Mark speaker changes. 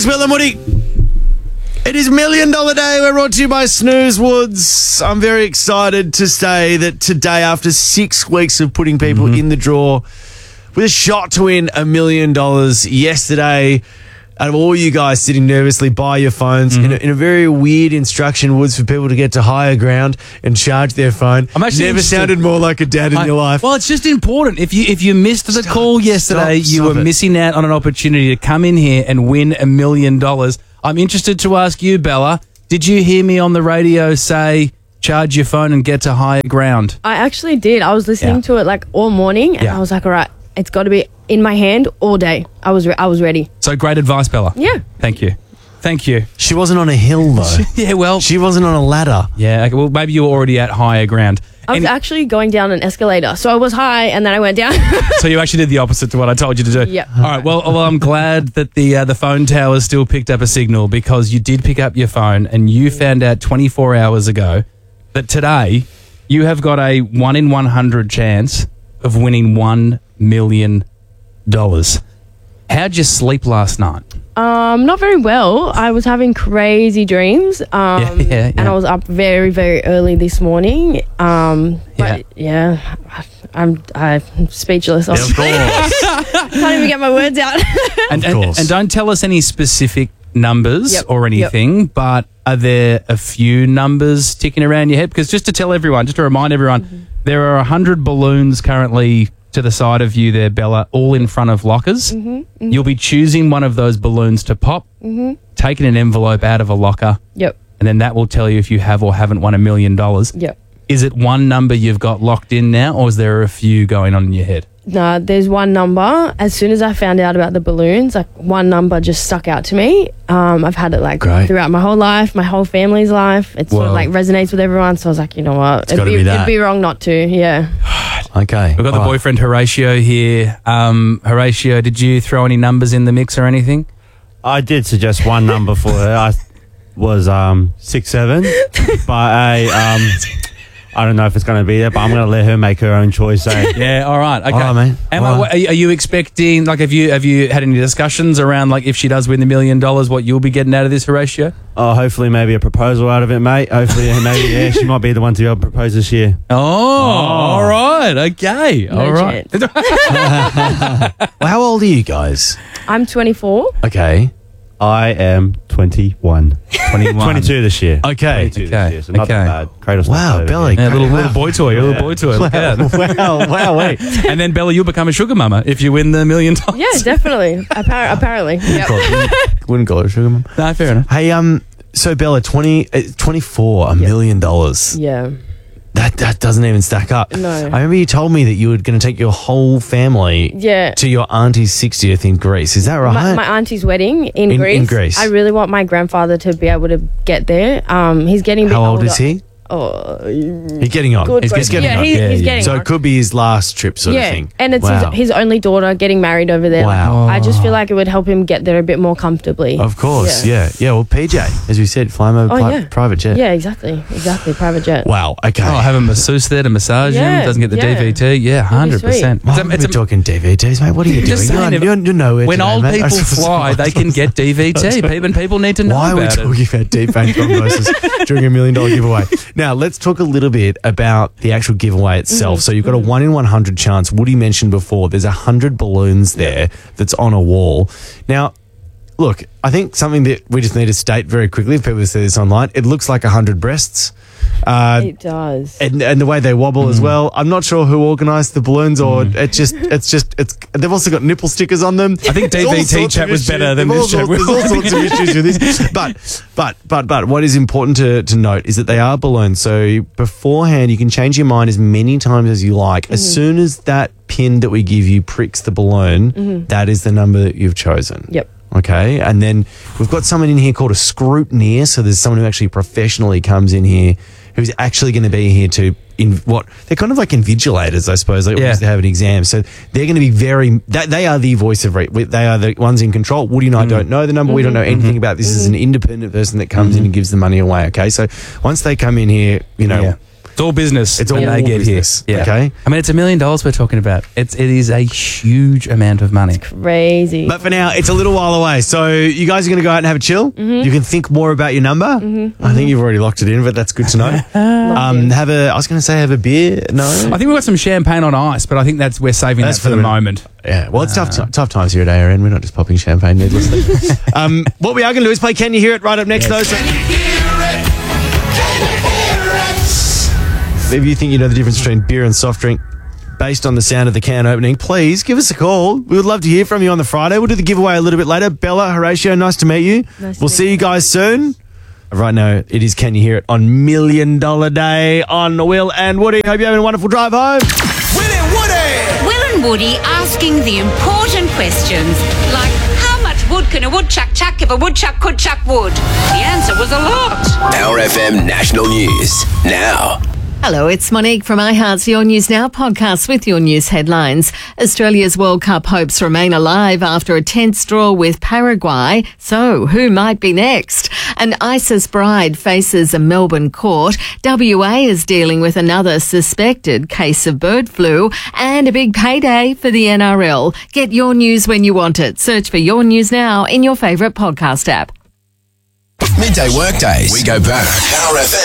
Speaker 1: is Will and Woody. It is $1 Million Day. We're brought to you by Snooze Woods. I'm very excited to say that today, after 6 weeks of putting people in the draw with a shot to win $1 million yesterday, out of all you guys sitting nervously by your phones in a very weird instruction, Woods, for people to get to higher ground and charge their phone.
Speaker 2: I'm actually
Speaker 1: never sounded more like a dad in your life.
Speaker 2: Well, it's just important. If you missed the call yesterday, you were missing out on an opportunity to come in here and win $1 million. I'm interested to ask you, Bella, did you hear me on the radio say, charge your phone and get to higher ground?
Speaker 3: I actually did. I was listening to it like all morning, and I was like, all right, it's got to be in my hand all day. I was ready.
Speaker 2: So great advice, Bella.
Speaker 3: Yeah.
Speaker 2: Thank you. Thank you.
Speaker 1: She wasn't on a hill, though.
Speaker 2: Yeah, well.
Speaker 1: She wasn't on a ladder.
Speaker 2: Yeah, okay, well, maybe you were already at higher ground.
Speaker 3: I was actually going down an escalator. So I was high, and then I went down.
Speaker 2: So you actually did the opposite to what I told you to do.
Speaker 3: Yeah.
Speaker 2: All right. Well, I'm glad that the phone tower still picked up a signal, because you did pick up your phone and you found out 24 hours ago that today you have got a 1 in 100 chance of winning $1 million. How'd you sleep last night?
Speaker 3: Not very well. I was having crazy dreams. And I was up very, very early this morning. But I'm speechless.
Speaker 1: Yeah, of course.
Speaker 3: Can't even get my words out.
Speaker 2: And don't tell us any specific numbers or anything, but are there a few numbers ticking around your head? Because just to remind everyone, there are 100 balloons currently to the side of you there, Bella, all in front of lockers. You'll be choosing one of those balloons to pop, taking an envelope out of a locker, and then that will tell you if you have or haven't won $1 million. Is it one number you've got locked in now, or is there a few going on in your head?
Speaker 3: No, there's one number. As soon as I found out about the balloons, like one number just stuck out to me. I've had it like throughout my whole life, my whole family's life. It sort of like resonates with everyone. So I was like, you know what? It'd be wrong not to. Yeah.
Speaker 1: Okay.
Speaker 2: We've got the boyfriend Horatio here. Horatio, did you throw any numbers in the mix or anything?
Speaker 4: I did suggest one number for her. I was 6'7", but I don't know if it's going to be there, but I'm going to let her make her own choice.
Speaker 2: Yeah, all right. Okay.
Speaker 1: All right, mate.
Speaker 2: Emma, are you expecting, like, have you had any discussions around, like, if she does win $1 million, what you'll be getting out of this, Horatio?
Speaker 4: Oh, hopefully maybe a proposal out of it, mate. Hopefully, maybe, she might be the one to be able to propose this year.
Speaker 2: Oh. All right. Okay. All right.
Speaker 1: Well, how old are you guys?
Speaker 3: I'm 24.
Speaker 1: Okay.
Speaker 4: I am 21. 22 this year.
Speaker 1: Okay.
Speaker 4: 22 this year, so not that bad. Cradle
Speaker 1: Wow, Bella.
Speaker 2: Yeah, little boy toy. Little boy toy. Look at that.
Speaker 1: Wow, wait.
Speaker 2: And then, Bella, you'll become a sugar mama if you win the $1 million.
Speaker 3: Yeah, definitely. Apparently. Yep.
Speaker 1: Wouldn't call her sugar mum.
Speaker 2: No, fair enough.
Speaker 1: Hey, so Bella, 24, $1 million.
Speaker 3: Yeah.
Speaker 1: That doesn't even stack up.
Speaker 3: No.
Speaker 1: I remember you told me that you were going to take your whole family to your auntie's 60th in Greece. Is that right?
Speaker 3: My auntie's wedding in Greece.
Speaker 1: In Greece.
Speaker 3: I really want my grandfather to be able to get there. He's getting a bit
Speaker 1: How old
Speaker 3: older.
Speaker 1: is he?
Speaker 3: Oh,
Speaker 1: he's getting on.
Speaker 3: Good
Speaker 1: He's
Speaker 3: question.
Speaker 1: getting on.
Speaker 3: He's getting
Speaker 1: so
Speaker 3: on.
Speaker 1: it could be his last trip sort of thing.
Speaker 3: And it's his only daughter getting married over there.
Speaker 1: Wow.
Speaker 3: I just feel like it would help him get there a bit more comfortably.
Speaker 1: Of course, yeah. Well, PJ, as we said, fly him over private jet.
Speaker 3: Yeah, exactly, private jet.
Speaker 1: Wow, okay.
Speaker 2: Oh, have a masseuse there to massage him. Doesn't get the DVT. Yeah, 100%.
Speaker 1: Why are we talking DVTs, mate? What are you doing? You're nowhere
Speaker 2: when
Speaker 1: today,
Speaker 2: old
Speaker 1: mate.
Speaker 2: people fly, they can get DVT. People need to know
Speaker 1: Why
Speaker 2: about
Speaker 1: are we talking about deep vein thrombosis during $1 million giveaway? Now, let's talk a little bit about the actual giveaway itself. So you've got a 1 in 100 chance. Woody mentioned before, there's 100 balloons there that's on a wall. Now, look, I think something that we just need to state very quickly, if people see this online, it looks like 100 breasts.
Speaker 3: It does.
Speaker 1: And the way they wobble as well. I'm not sure who organised the balloons, or they've also got nipple stickers on them.
Speaker 2: I think DVT chat was better than this chat.
Speaker 1: There's all sorts of issues with this. But what is important to note is that they are balloons. So beforehand, you can change your mind as many times as you like. As soon as that pin that we give you pricks the balloon, that is the number that you've chosen.
Speaker 3: Yep.
Speaker 1: Okay, and then we've got someone in here called a scrutineer. So there's someone who actually professionally comes in here, who's actually going to be here to they're kind of like invigilators, I suppose. They have an exam, so they're going to be they are the voice of they are the ones in control. Woody and I don't know the number. We don't know anything about this. This is an independent person that comes in and gives the money away. Okay, so once they come in here,
Speaker 2: It's all business.
Speaker 1: It's all
Speaker 2: when they get
Speaker 1: business.
Speaker 2: here. Yeah.
Speaker 1: Okay.
Speaker 2: I mean, it's $1 million we're talking about. It is a huge amount of money.
Speaker 3: Crazy.
Speaker 1: But for now, it's a little while away. So you guys are going to go out and have a chill.
Speaker 3: Mm-hmm.
Speaker 1: You can think more about your number. I think you've already locked it in, but that's good to know. Have a beer. No.
Speaker 2: I think we've got some champagne on ice, but I think we're saving that for the moment.
Speaker 1: Yeah, well, it's tough times here at ARN. We're not just popping champagne needlessly. What we are going to do is play Can You Hear It right up next, though. So if you think you know the difference between beer and soft drink based on the sound of the can opening, please give us a call. We would love to hear from you on the Friday. We'll do the giveaway a little bit later. Bella, Horatio, nice to meet you. We'll see you guys soon. Right now, it is Can You Hear It on $1 Million Day on Will and Woody. Hope you're having a wonderful drive home.
Speaker 5: Will and Woody! Will and Woody asking the important questions, like how much wood can a woodchuck chuck if a woodchuck could chuck wood? The answer was a lot.
Speaker 6: Our FM National News now.
Speaker 7: Hello, it's Monique from iHeart's Your News Now podcast with your news headlines. Australia's World Cup hopes remain alive after a tense draw with Paraguay. So, who might be next? An ISIS bride faces a Melbourne court. WA is dealing with another suspected case of bird flu and a big payday for the NRL. Get your news when you want it. Search for Your News Now in your favourite podcast app.
Speaker 6: Midday workdays. We go back. Our FM.